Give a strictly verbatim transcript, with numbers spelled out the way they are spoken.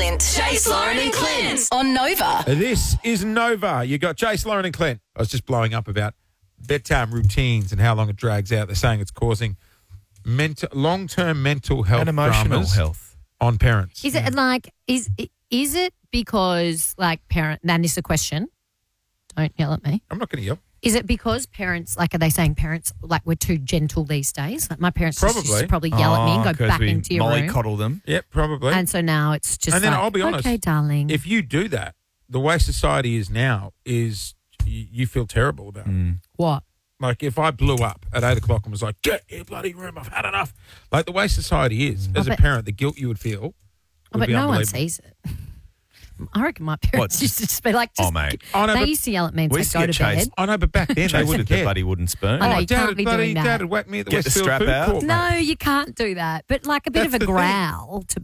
Clint. Chase, Lauren and Clint on Nova. This is Nova. You got Chase, Lauren and Clint. I was just blowing up about bedtime routines and how long it drags out. They're saying it's causing mental, long-term mental health and emotional dramas health on parents. Is it like, is is it because, like, parent, and this is a question, don't yell at me. I'm not going to yell. Is it because parents, like, are they saying parents, like, we're too gentle these days? Like, my parents just used Probably. to probably yell at me and Oh, go 'cause back we into your room. mollycoddle them. Yep, probably. And so now it's just And then like, I'll be honest, okay, darling. If you do that, the way society is now is you, you feel terrible about it. Mm. What? Like if I blew up at eight o'clock and was like, get your bloody room, I've had enough. Like the way society is, as Oh, a but- parent, the guilt you would feel would Oh, but be no one unbelievable. sees it. I reckon my parents What? used to just be like, just, Oh, mate. Oh, no, they but- used to yell at me and We say, used to go to get chased. bed. I know, but back then they Chased wouldn't the care. bloody wooden spoon. I know, Oh, you Dad, can't be bloody, doing that. Dad had whacked me at the Get the Westfield strap Food out. Court, mate. No, you can't do that. But like a bit That's of a the thing. growl to